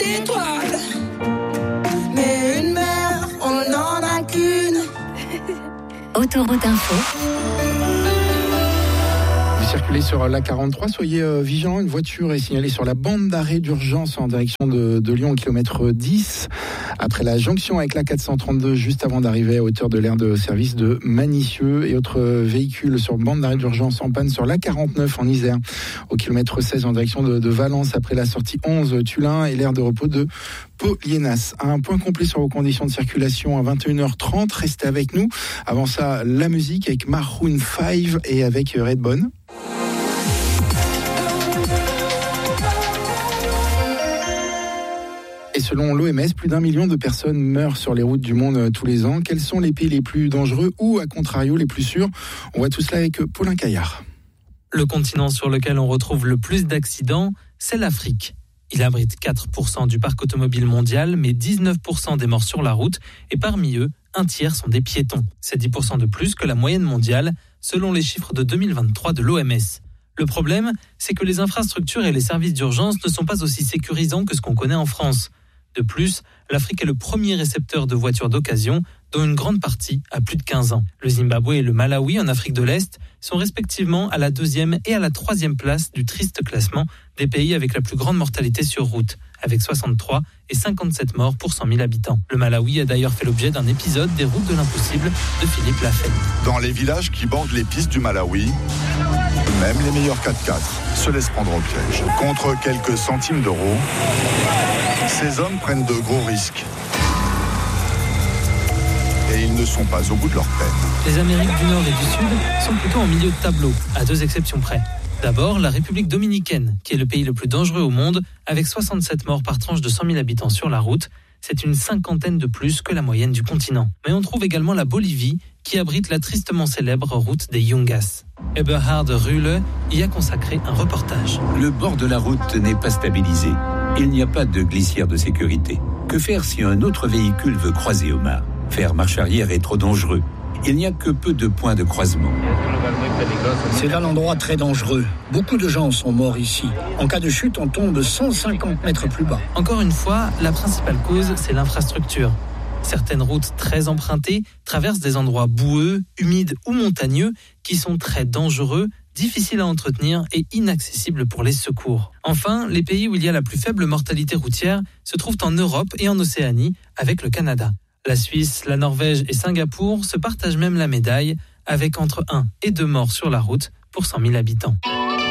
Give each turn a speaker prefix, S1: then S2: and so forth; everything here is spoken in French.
S1: d'étoiles. Mais une mer, on n'en a qu'une.
S2: Autoroute Info.
S3: Vous circulez sur la 43, soyez vigilants. Une voiture est signalée sur la bande d'arrêt d'urgence en direction de Lyon au kilomètre 10. Après la jonction avec la 432, juste avant d'arriver à hauteur de l'aire de service de Manicieux. Et autre véhicule sur bande d'arrêt d'urgence en panne sur la 49 en Isère au kilomètre 16 en direction de Valence après la sortie 11 Tulin et l'aire de repos de Poliénas. Un point complet sur vos conditions de circulation à 21h30. Restez avec nous. Avant ça, la musique avec Maroon 5 et avec Redbone. Et selon l'OMS, plus d'1 million de personnes meurent sur les routes du monde tous les ans. Quels sont les pays les plus dangereux ou, à contrario, les plus sûrs ? On voit tout cela avec Paulin Caillard.
S4: Le continent sur lequel on retrouve le plus d'accidents, c'est l'Afrique. Il abrite 4% du parc automobile mondial, mais 19% des morts sur la route. Et parmi eux, un tiers sont des piétons. C'est 10% de plus que la moyenne mondiale, selon les chiffres de 2023 de l'OMS. Le problème, c'est que les infrastructures et les services d'urgence ne sont pas aussi sécurisants que ce qu'on connaît en France. De plus, l'Afrique est le premier récepteur de voitures d'occasion, dont une grande partie a plus de 15 ans. Le Zimbabwe et le Malawi, en Afrique de l'Est, sont respectivement à la 2e et à la 3e place du triste classement des pays avec la plus grande mortalité sur route, avec 63 et 57 morts pour 100 000 habitants. Le Malawi a d'ailleurs fait l'objet d'un épisode des Routes de l'Impossible de Philippe Lafayette.
S5: Dans les villages qui bordent les pistes du Malawi, même les meilleurs 4x4 se laissent prendre au piège. Contre quelques centimes d'euros, ces hommes prennent de gros risques. Et ils ne sont pas au bout de leur peine.
S4: Les Amériques du Nord et du Sud sont plutôt en milieu de tableau, à 2 exceptions près. D'abord, la République dominicaine, qui est le pays le plus dangereux au monde, avec 67 morts par tranche de 100 000 habitants sur la route. C'est une 50aine de plus que la moyenne du continent. Mais on trouve également la Bolivie, qui abrite la tristement célèbre route des Yungas. Eberhard Rühle y a consacré un reportage.
S6: Le bord de la route n'est pas stabilisé. Il n'y a pas de glissière de sécurité. Que faire si un autre véhicule veut croiser Omar ? Faire marche arrière est trop dangereux. Il n'y a que peu de points de croisement.
S7: C'est un endroit très dangereux. Beaucoup de gens sont morts ici. En cas de chute, on tombe 150 mètres plus bas.
S4: Encore une fois, la principale cause, c'est l'infrastructure. Certaines routes très empruntées traversent des endroits boueux, humides ou montagneux qui sont très dangereux, difficiles à entretenir et inaccessibles pour les secours. Enfin, les pays où il y a la plus faible mortalité routière se trouvent en Europe et en Océanie, avec le Canada. La Suisse, la Norvège et Singapour se partagent même la médaille, avec entre 1 et 2 morts sur la route pour 100 000 habitants.